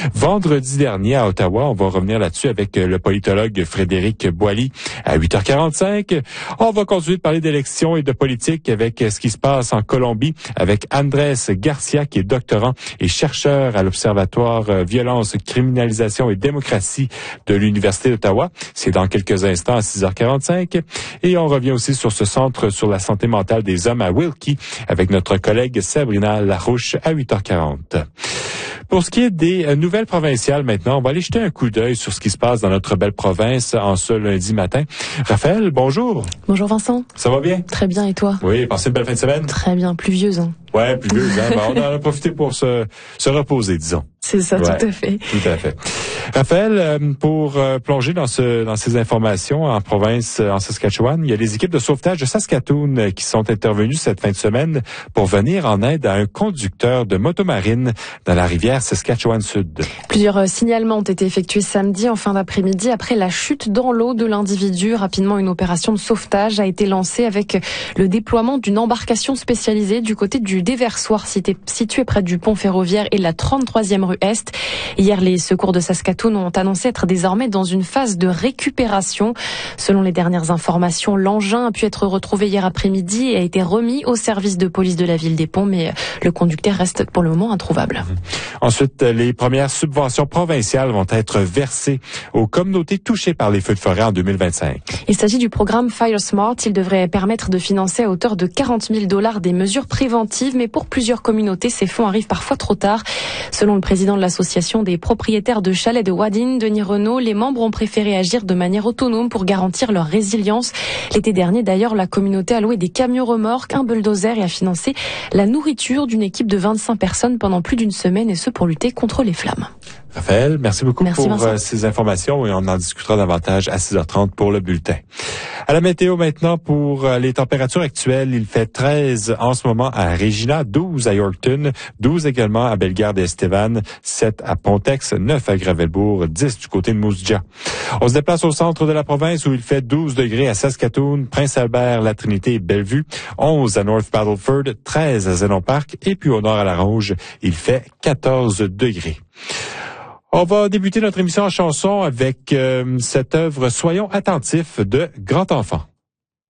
vendredi dernier à Ottawa. On va revenir là-dessus avec le politologue Frédéric Boily à 8h45. On va continuer de parler d'élections et de politique avec ce qui se passe en Colombie avec Andrés Garcia, qui est doctorant et chercheur à l'Observatoire Violence, Criminalisation et Démocratie de l'Université d'Ottawa. C'est dans quelques instants à 6h45. Et on revient aussi sur ce centre sur la santé mentale des hommes à Wilkie avec notre collègue Sabrina Larouche à 8h40. Pour ce qui est des nouvelles provinciales maintenant, on va aller jeter un coup d'œil sur ce qui se passe dans notre belle province en ce lundi matin. Raphaël, bonjour. Bonjour Vincent. Ça va bien? Très bien, et toi? Oui, passez une belle fin de semaine? Très bien, pluvieuse. Ouais, pluvieuse. Hein? On en a profité pour se reposer, disons. C'est ça, ouais, tout à fait. Tout à fait. Raphaël, pour plonger dans ces informations en province, en Saskatchewan, il y a les équipes de sauvetage de Saskatoon qui sont intervenues cette fin de semaine pour venir en aide à un conducteur de motomarine dans la rivière Saskatchewan-Sud. Plusieurs signalements ont été effectués samedi en fin d'après-midi après la chute dans l'eau de l'individu. Rapidement, une opération de sauvetage a été lancée avec le déploiement d'une embarcation spécialisée du côté du déversoir situé près du pont ferroviaire et de la 33e rue Est. Hier, les secours de Saskatoon ont annoncé être désormais dans une phase de récupération. Selon les dernières informations, l'engin a pu être retrouvé hier après-midi et a été remis au service de police de la ville des Ponts, mais le conducteur reste pour le moment introuvable. Ensuite, les premières subventions provinciales vont être versées aux communautés touchées par les feux de forêt en 2025. Il s'agit du programme Fire Smart. Il devrait permettre de financer à hauteur de 40 000 $ des mesures préventives, mais pour plusieurs communautés, ces fonds arrivent parfois trop tard. Selon le président de l'association des propriétaires de chalets de Wading, Denis Renaud, les membres ont préféré agir de manière autonome pour garantir leur résilience. L'été dernier, d'ailleurs, la communauté a loué des camions-remorques, un bulldozer et a financé la nourriture d'une équipe de 25 personnes pendant plus d'une semaine, et ce pour lutter contre les flammes. Raphaël, merci beaucoup pour ces informations et on en discutera davantage à 6h30 pour le bulletin. À la météo maintenant pour les températures actuelles, il fait 13 en ce moment à Regina, 12 à Yorkton, 12 également à Bellegarde et Estevan, 7 à Pontex, 9 à Gravelbourg, 10 du côté de Moose Jaw. On se déplace au centre de la province où il fait 12 degrés à Saskatoon, Prince-Albert, La Trinité et Bellevue, 11 à North Battleford, 13 à Zénon Park et puis au nord à La Ronge, il fait 14 degrés. On va débuter notre émission en chanson avec cette œuvre « Soyons attentifs » de Grand Enfant.